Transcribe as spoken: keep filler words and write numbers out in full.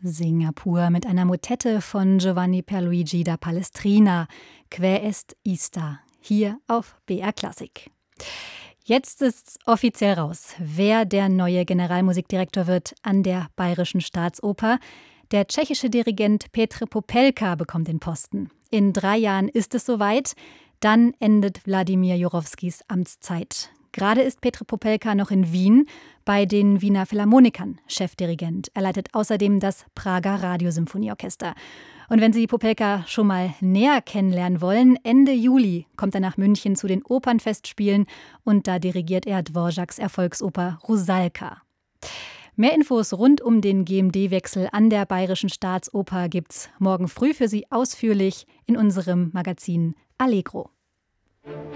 Singapur mit einer Motette von Giovanni Pierluigi da Palestrina, Quae est ista, hier auf B R Klassik. Jetzt ist's offiziell raus, wer der neue Generalmusikdirektor wird an der Bayerischen Staatsoper. Der tschechische Dirigent Petr Popelka bekommt den Posten. In drei Jahren ist es soweit, dann endet Wladimir Jurowskis Amtszeit. Gerade ist Petr Popelka noch in Wien bei den Wiener Philharmonikern Chefdirigent. Er leitet außerdem das Prager Radiosymphonieorchester. Und wenn Sie Popelka schon mal näher kennenlernen wollen, Ende Juli kommt er nach München zu den Opernfestspielen und da dirigiert er Dvořáks Erfolgsoper Rusalka. Mehr Infos rund um den G M D-Wechsel an der Bayerischen Staatsoper gibt's morgen früh für Sie ausführlich in unserem Magazin Allegro.